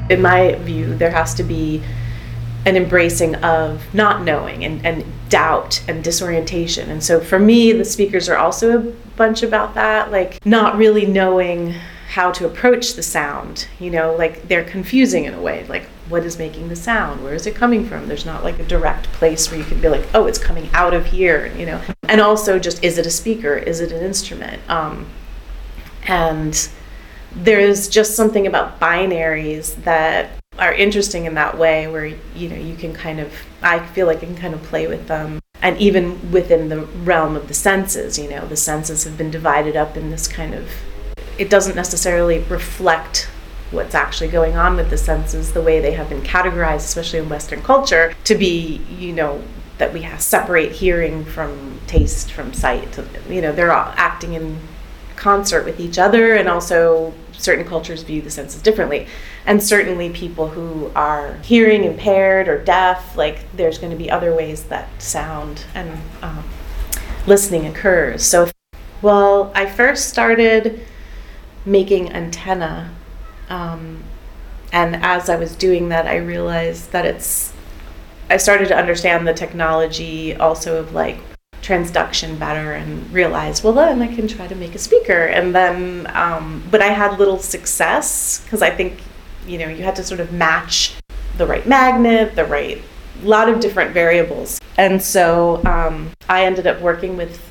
In my view, there has to be an embracing of not knowing and doubt and disorientation. And so for me, the speakers are also a bunch about that, like not really knowing how to approach the sound, like they're confusing in a way, like what is making the sound? Where is it coming from? There's not like a direct place where you can be like, oh, it's coming out of here, And also just, is it a speaker? Is it an instrument? And there's just something about binaries that are interesting in that way where, you can I feel like I can kind of play with them. And even within the realm of the senses, the senses have been divided up in this kind of, it doesn't necessarily reflect what's actually going on with the senses the way they have been categorized, especially in Western culture, to be, that we have separate hearing from taste, from sight. They're all acting in concert with each other, and also certain cultures view the senses differently. And certainly people who are hearing impaired or deaf, like there's going to be other ways that sound and listening occurs. So, I first started making antenna, and as I was doing that, I realized that I started to understand the technology also of like transduction better, and realized, then I can try to make a speaker. And then, but I had little success because I think, you had to sort of match the right magnet, lot of different variables. And so I ended up working with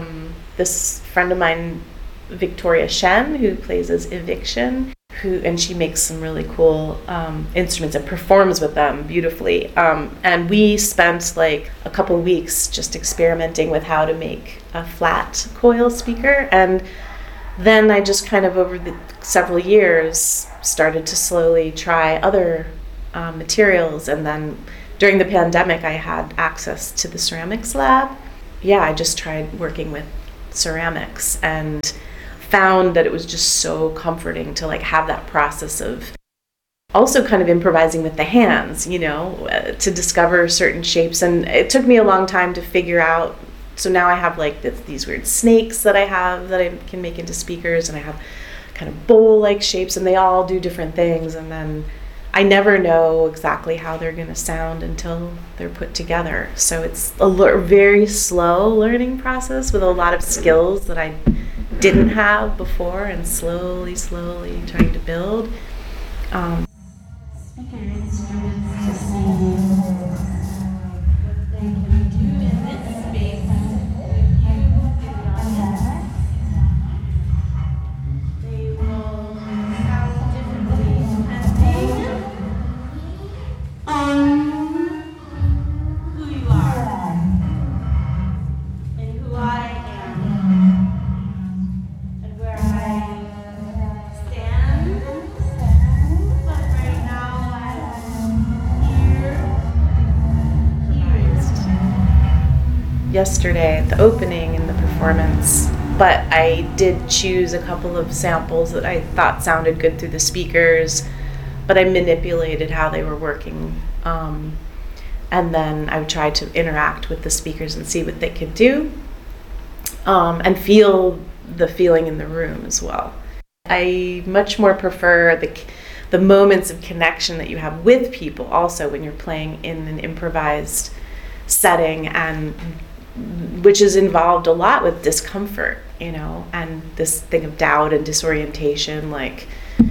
this friend of mine, Victoria Shen, who plays as Eviction, and she makes some really cool instruments and performs with them beautifully. And we spent like a couple weeks just experimenting with how to make a flat coil speaker. And then I just kind of over the several years started to slowly try other materials. And then during the pandemic, I had access to the ceramics lab. I just tried working with ceramics and found that it was just so comforting to like have that process of also kind of improvising with the hands, to discover certain shapes. And it took me a long time to figure out. So now I have like these weird snakes that I have that I can make into speakers, and I have kind of bowl-like shapes, and they all do different things. And then I never know exactly how they're going to sound until they're put together. So it's a very slow learning process with a lot of skills that I didn't have before, and slowly trying to build. Yesterday at the opening in the performance, but I did choose a couple of samples that I thought sounded good through the speakers, but I manipulated how they were working, and then I would try to interact with the speakers and see what they could do, and feel the feeling in the room as well. I much more prefer the moments of connection that you have with people also when you're playing in an improvised setting, and which is involved a lot with discomfort, and this thing of doubt and disorientation, like,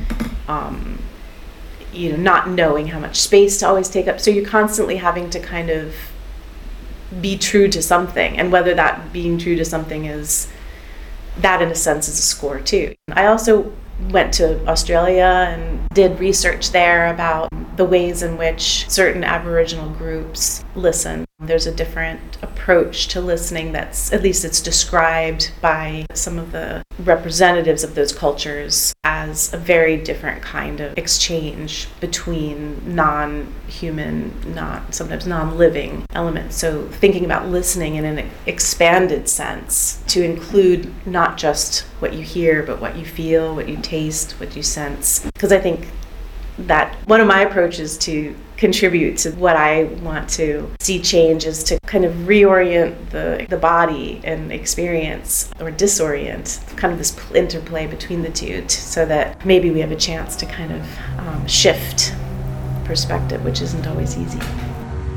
not knowing how much space to always take up. So you're constantly having to kind of be true to something, and whether that being true to something is, that in a sense is a score too. I also went to Australia and did research there about the ways in which certain Aboriginal groups listen. There's a different approach to listening that's, at least it's described by some of the representatives of those cultures as a very different kind of exchange between non-human, sometimes non-living elements. So thinking about listening in an expanded sense to include not just what you hear, but what you feel, what you taste, what you sense. Because I think that one of my approaches to contribute to what I want to see change is to kind of reorient the body and experience, or disorient, kind of this interplay between the two, so that maybe we have a chance to kind of shift perspective, which isn't always easy.